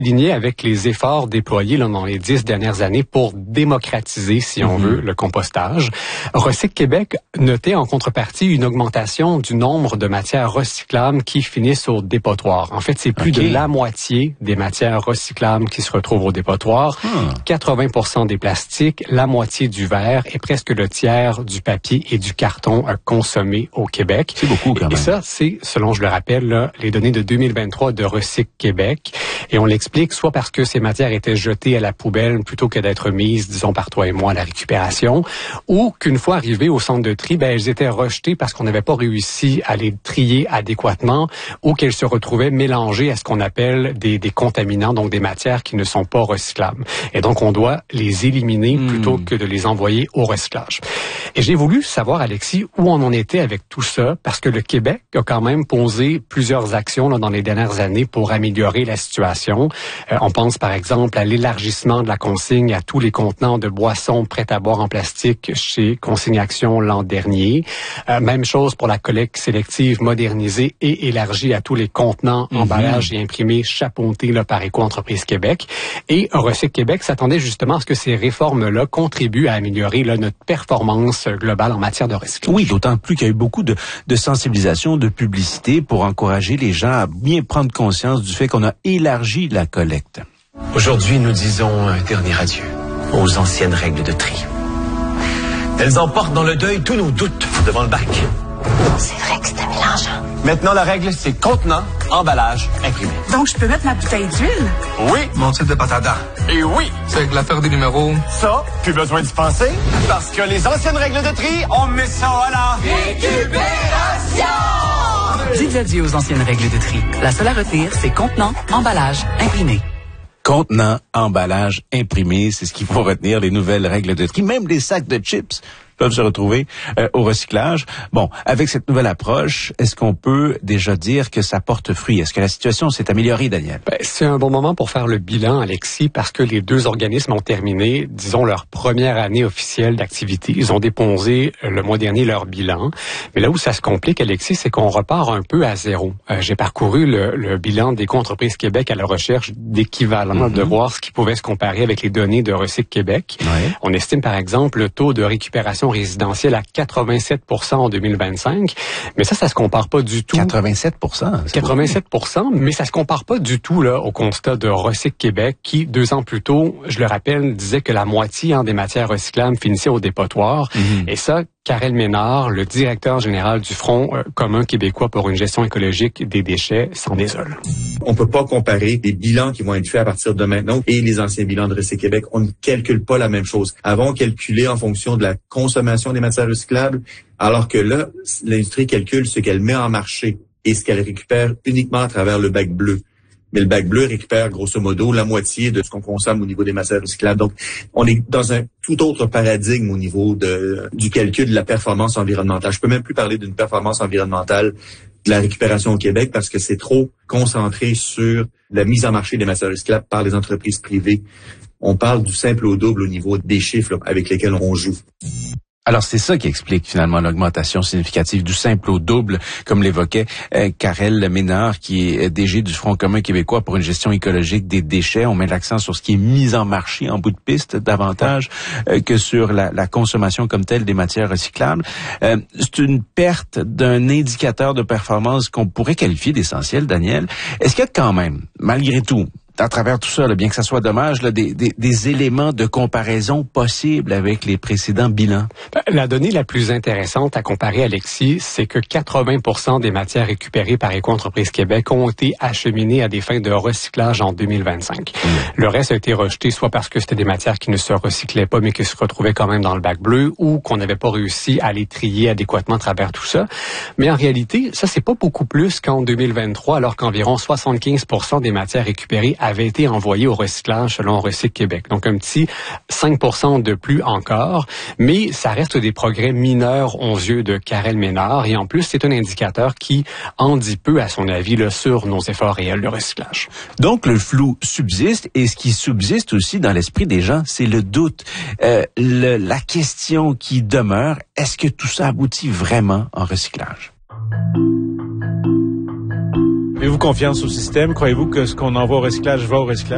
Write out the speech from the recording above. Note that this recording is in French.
lignait avec les efforts déployés là, dans les 10 dernières années pour démocratiser, si on veut, le compostage. Recycle Québec notait en contrepartie une augmentation du nombre de matières recyclables qui finissent au dépotoir. En fait, c'est plus de la moitié des matières recyclables qui se retrouvent au dépotoir, 80% des plastiques, la moitié du verre et presque le tiers du papier et du carton consommés au Québec. C'est beaucoup quand même. Et ça, c'est, selon je le rappelle, là, les données de 2023 de Recycle Québec. Et on l'explique soit parce que ces matières étaient jetées à la poubelle plutôt que d'être mises, disons, par toi et moi à la récupération, ou qu'une fois arrivées au centre de tri, elles étaient rejetées parce qu'on n'avait pas réussi à les trier adéquatement ou qu'elles se retrouvaient mélangées à ce qu'on appelle des contaminants, donc des matières qui ne sont pas recyclables. Et donc, on doit les éliminer plutôt que de les envoyer au recyclage. Et j'ai voulu savoir, Alexis, où on en était avec tout ça, parce que le Québec a quand même posé plusieurs actions là, dans les dernières années pour améliorer la situation. On pense par exemple à l'élargissement de la consigne à tous les contenants de boissons prêtes à boire en plastique chez Consigne Action l'an dernier. Même chose pour la collecte sélective modernisée et élargie à tous les contenants, emballages et imprimés chapeautés là, par Éco-entreprise Québec. Et Recycle Québec s'attendait justement à ce que ces réformes-là contribuent à améliorer là, notre performance globale en matière de recyclage. Oui, d'autant plus qu'il y a eu beaucoup de sensibilisation, de publicité pour encourager les gens à bien prendre conscience du fait qu'on a élargi la collecte. Aujourd'hui, nous disons un dernier adieu aux anciennes règles de tri. Elles emportent dans le deuil tous nos doutes devant le bac. C'est vrai que c'était mélangeant. Maintenant, la règle, c'est contenant, emballage, imprimé. Donc, je peux mettre ma bouteille d'huile? Oui. Mon type de pâte à dents. Et oui. C'est l'affaire des numéros. Ça, plus besoin d'y penser, parce que les anciennes règles de tri, on met ça à la récupération! Dites adieu aux anciennes règles de tri. La seule à retenir, c'est contenant, emballage, imprimé. Contenant, emballage, imprimé, c'est ce qu'il faut retenir, les nouvelles règles de tri. Même les sacs de chips peuvent se retrouver au recyclage. Bon, avec cette nouvelle approche, est-ce qu'on peut déjà dire que ça porte fruit? Est-ce que la situation s'est améliorée, Daniel? C'est un bon moment pour faire le bilan, Alexis, parce que les deux organismes ont terminé, disons, leur première année officielle d'activité. Ils ont déposé le mois dernier leur bilan. Mais là où ça se complique, Alexis, c'est qu'on repart un peu à zéro. J'ai parcouru le bilan d'Éco-entreprise Québec à la recherche d'équivalents, de voir ce qui pouvait se comparer avec les données de Recycle Québec. Ouais. On estime, par exemple, le taux de récupération résidentielle à 87% en 2025. Mais ça se compare pas du tout. 87%? 87%, mais ça se compare pas du tout là au constat de Recycle Québec qui, 2 ans plus tôt, je le rappelle, disait que la moitié des matières recyclables finissait au dépotoir. Et ça, Karel Ménard, le directeur général du Front commun québécois pour une gestion écologique des déchets, s'en désole. On peut pas comparer les bilans qui vont être faits à partir de maintenant et les anciens bilans de Recycle Québec. On ne calcule pas la même chose. Avant, on calculait en fonction de la consommation des matières recyclables, alors que là, l'industrie calcule ce qu'elle met en marché et ce qu'elle récupère uniquement à travers le bac bleu. Mais le bac bleu récupère grosso modo la moitié de ce qu'on consomme au niveau des matières recyclables. Donc, on est dans un tout autre paradigme au niveau du calcul de la performance environnementale. Je peux même plus parler d'une performance environnementale de la récupération au Québec parce que c'est trop concentré sur la mise en marché des matières recyclables par les entreprises privées. On parle du simple au double au niveau des chiffres là, avec lesquels on joue. Alors, c'est ça qui explique finalement l'augmentation significative du simple au double, comme l'évoquait Karel Ménard, qui est DG du Front commun québécois pour une gestion écologique des déchets. On met l'accent sur ce qui est mis en marché en bout de piste davantage que sur la consommation comme telle des matières recyclables. C'est une perte d'un indicateur de performance qu'on pourrait qualifier d'essentiel, Daniel. Est-ce qu'il y a quand même, malgré tout, à travers tout ça, là, bien que ça soit dommage, là, des éléments de comparaison possibles avec les précédents bilans? La donnée la plus intéressante à comparer, Alexis, c'est que 80% des matières récupérées par Éco-entreprise Québec ont été acheminées à des fins de recyclage en 2025. Le reste a été rejeté soit parce que c'était des matières qui ne se recyclaient pas, mais qui se retrouvaient quand même dans le bac bleu, ou qu'on n'avait pas réussi à les trier adéquatement à travers tout ça. Mais en réalité, ça, c'est pas beaucoup plus qu'en 2023, alors qu'environ 75% des matières récupérées avaient été envoyé au recyclage selon Recycle Québec. Donc, un petit 5% de plus encore, mais ça reste des progrès mineurs aux yeux de Karel Ménard. Et en plus, c'est un indicateur qui en dit peu, à son avis, là, sur nos efforts réels de recyclage. Donc, le flou subsiste, et ce qui subsiste aussi dans l'esprit des gens, c'est le doute. La question qui demeure, est-ce que tout ça aboutit vraiment en recyclage? Avez-vous confiance au système? Croyez-vous que ce qu'on envoie au recyclage va au recyclage?